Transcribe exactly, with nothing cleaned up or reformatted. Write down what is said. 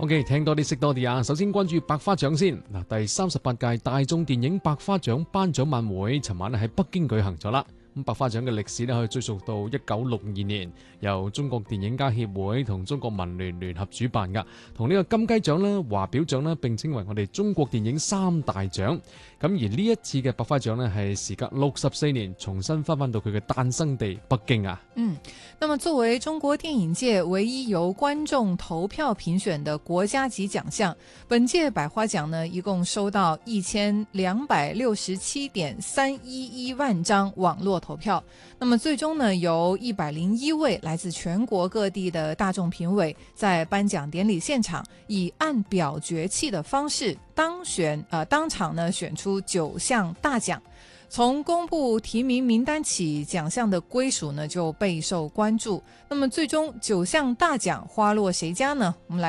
OK， 聽多啲識多啲啊！首先關注百花獎先嗱，第三十八屆大眾電影百花獎頒獎晚會，尋晚咧喺北京舉行咗啦。咁百花獎嘅歷史咧可以追溯到一九六二年，由中國電影家協會同中國文聯聯合主辦噶，同呢個金雞獎啦、華表獎啦並稱為我哋中國電影三大獎。咁而呢一次嘅百花獎呢，係時隔六十四年重新翻返到佢嘅誕生地北京啊。 嗯，那麼作為中國電影界唯一由觀眾投票評選的國家級獎項，本屆百花獎呢一共收到一千兩百六十七點三一一萬張網絡投票，那麼最終呢由一百零一位來自全國各地的大眾評委在頒獎典禮現場以按表決器的方式當選，呃當場呢選出九項大獎。從公布提名名單起，獎項的歸屬呢就備受關注。那麼最終九項大獎花落誰家呢？我們來